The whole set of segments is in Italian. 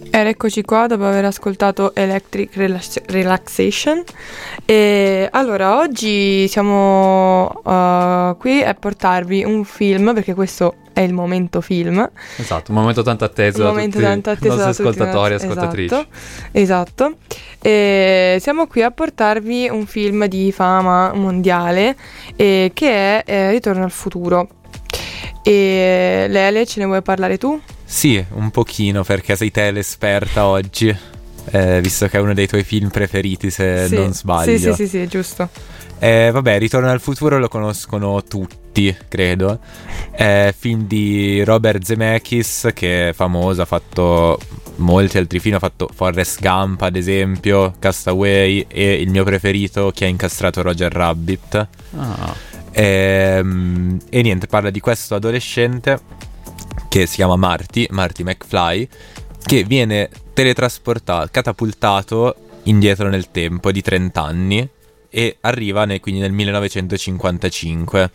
Ed eccoci qua dopo aver ascoltato Electric Relaxation. E allora oggi siamo qui a portarvi un film, perché questo è il momento film. Esatto, un momento tanto atteso da tutti i nostri ascoltatori e ascoltatrici. Esatto. E siamo qui a portarvi un film di fama mondiale che è Ritorno al futuro. E Lele, ce ne vuoi parlare tu? Sì, un pochino, perché sei te l'esperta oggi, visto che è uno dei tuoi film preferiti, se non sbaglio. Sì, giusto. Vabbè, Ritorno al futuro lo conoscono tutti, credo. È film di Robert Zemeckis, che è famoso, ha fatto molti altri film, ha fatto Forrest Gump, ad esempio, Castaway e il mio preferito, Chi ha incastrato Roger Rabbit. E niente, parla di questo adolescente che si chiama Marty McFly, che viene teletrasportato, catapultato indietro nel tempo di 30 anni e arriva quindi nel 1955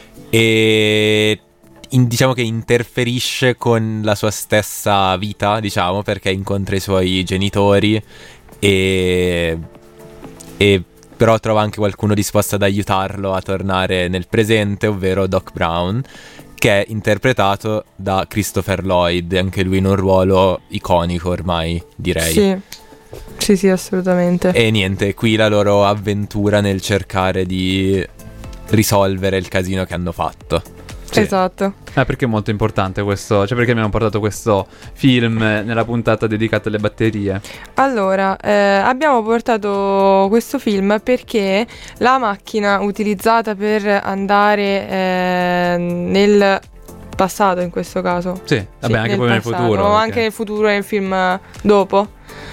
e diciamo che interferisce con la sua stessa vita, diciamo, perché incontra i suoi genitori e però trova anche qualcuno disposto ad aiutarlo a tornare nel presente, ovvero Doc Brown, che è interpretato da Christopher Lloyd, anche lui in un ruolo iconico ormai, direi. Sì, assolutamente. E niente, qui la loro avventura nel cercare di risolvere il casino che hanno fatto. Sì. Esatto. Perché è molto importante questo, cioè perché abbiamo portato questo film nella puntata dedicata alle batterie? Allora, abbiamo portato questo film perché la macchina utilizzata per andare nel passato, in questo caso. Sì, vabbè, anche poi nel futuro. O anche nel futuro, nel film dopo.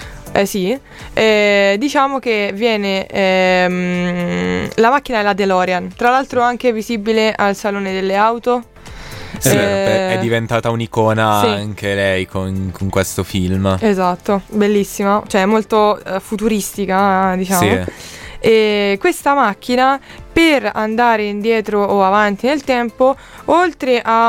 Diciamo che viene la macchina è la DeLorean, tra l'altro anche visibile al Salone delle Auto. Sì, è diventata un'icona anche lei con questo film. Esatto, bellissima, cioè molto futuristica, diciamo. Sì. E questa macchina, per andare indietro o avanti nel tempo, oltre a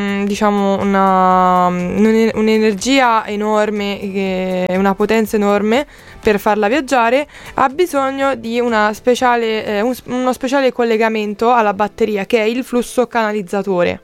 un'energia enorme, una potenza enorme per farla viaggiare, ha bisogno di uno speciale collegamento alla batteria, che è il flusso canalizzatore.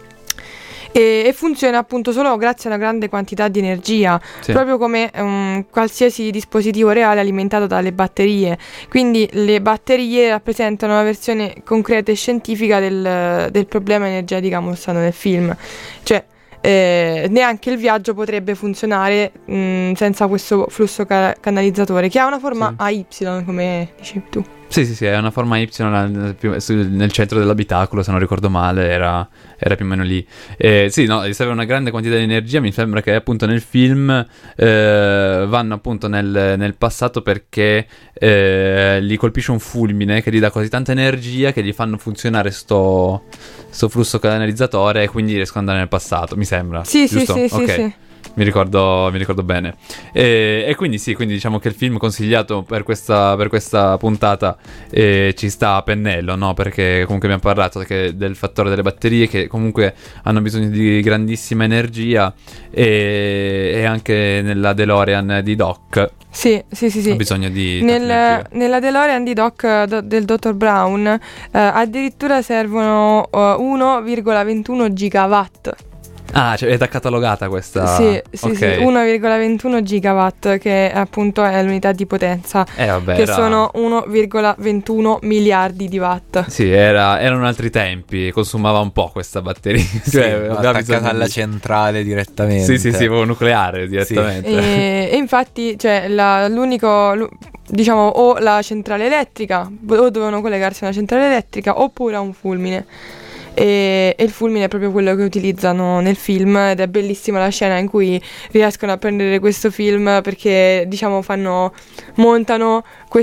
E funziona appunto solo grazie a una grande quantità di energia, proprio come qualsiasi dispositivo reale alimentato dalle batterie. Quindi le batterie rappresentano una versione concreta e scientifica del problema energetico mostrato nel film. Cioè neanche il viaggio potrebbe funzionare senza questo flusso canalizzatore, che ha una forma a Y, come dici tu. Sì, è una forma Y nel centro dell'abitacolo, se non ricordo male, era più o meno lì. Gli serve una grande quantità di energia. Mi sembra che appunto nel film vanno appunto nel passato perché gli colpisce un fulmine che gli dà così tanta energia che gli fanno funzionare sto flusso canalizzatore, e quindi riescono ad andare nel passato, mi sembra. Sì, giusto? Okay. Sì. Mi ricordo bene. E quindi quindi diciamo che il film consigliato per questa puntata ci sta a pennello, no? Perché comunque abbiamo parlato del fattore delle batterie, che comunque hanno bisogno di grandissima energia, e anche nella DeLorean di Doc. Sì. Ha bisogno di nella DeLorean di Doc del Dr. Brown addirittura servono 1,21 gigawatt. Cioè è da catalogata questa. Sì, 1,21 gigawatt, che appunto è l'unità di potenza, sono 1,21 miliardi di watt. Sì, erano altri tempi, consumava un po' questa batteria. Attaccata alla centrale direttamente. Sì, nucleare direttamente. E infatti, cioè, l'unico, diciamo, o la centrale elettrica, o dovevano collegarsi a una centrale elettrica, oppure a un fulmine. E il fulmine è proprio quello che utilizzano nel film, ed è bellissima la scena in cui riescono a prendere questo film, perché diciamo montano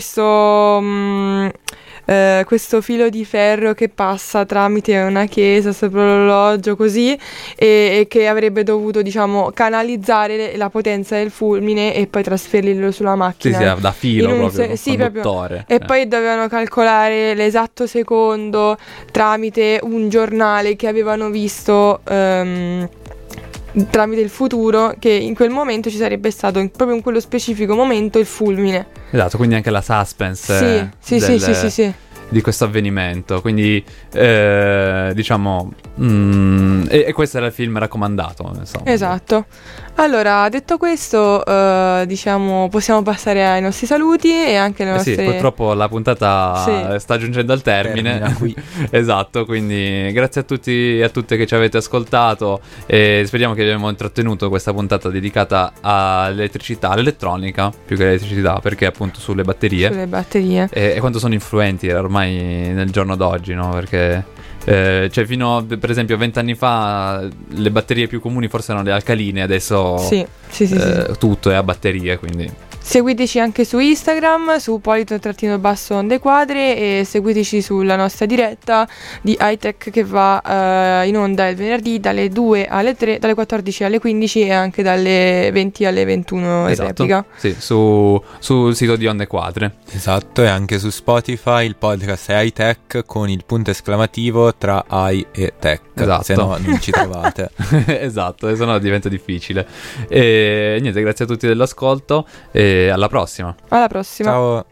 questo filo di ferro che passa tramite una chiesa sopra l'orologio, così, e che avrebbe dovuto, diciamo, canalizzare la potenza del fulmine e poi trasferirlo sulla macchina. Da filo proprio, conduttore. E poi dovevano calcolare l'esatto secondo tramite un giornale che avevano visto tramite il futuro, che in quel momento ci sarebbe stato proprio in quello specifico momento il fulmine. Esatto, quindi anche la suspense sì. di questo avvenimento. Quindi diciamo e questo era il film raccomandato, insomma. Esatto. Allora, detto questo, diciamo possiamo passare ai nostri saluti e anche alle nostre... Sì, purtroppo la puntata sta giungendo al termine. Esatto, quindi grazie a tutti e a tutte che ci avete ascoltato e speriamo che vi abbiamo intrattenuto questa puntata dedicata all'elettricità, all'elettronica più che all'elettricità, perché appunto sulle batterie. E quanto sono influenti ormai nel giorno d'oggi, no? Perché cioè fino a, per esempio 20 anni fa le batterie più comuni forse erano le alcaline, adesso sì. tutto è a batterie, quindi seguiteci anche su Instagram, su Polito_Onde Quadre, e seguiteci sulla nostra diretta di iTech che va in onda il venerdì dalle 2 alle 3, dalle 14 alle 15 e anche dalle 20 alle 21 in replica. Sì, sul sito di Onde Quadre. Esatto, e anche su Spotify il podcast è iTech con il punto esclamativo tra I e Tech. Esatto. Se no non ci trovate. Esatto, e se no diventa difficile. E niente, grazie a tutti dell'ascolto e alla prossima. Alla prossima. Ciao.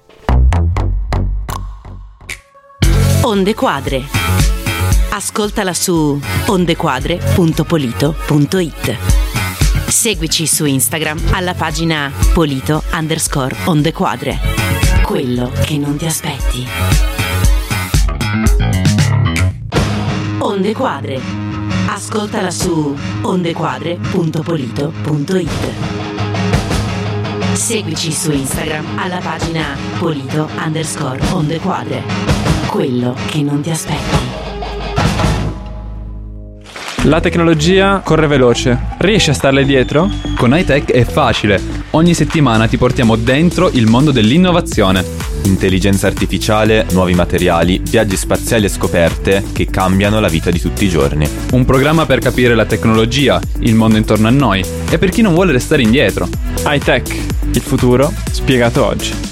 Onde Quadre. Ascoltala su ondequadre.polito.it. Seguici su Instagram alla pagina Polito_Ondequadre. Quello che non ti aspetti. Onde Quadre. Ascoltala su ondequadre.polito.it. Seguici su Instagram alla pagina Polito_Ondequadre. Quello che non ti aspetti. La tecnologia corre veloce. Riesci a starle dietro? Con iTech è facile. Ogni settimana ti portiamo dentro il mondo dell'innovazione. Intelligenza artificiale, nuovi materiali, viaggi spaziali e scoperte che cambiano la vita di tutti i giorni. Un programma per capire la tecnologia, il mondo intorno a noi e per chi non vuole restare indietro. iTech, il futuro spiegato oggi.